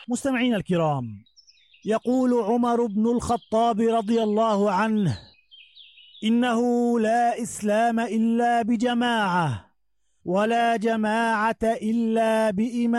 مستمعينا الكرام، يقول عمر بن الخطاب رضي الله عنه: إنه لا إسلام إلا بجماعة، ولا جماعة إلا بإمام.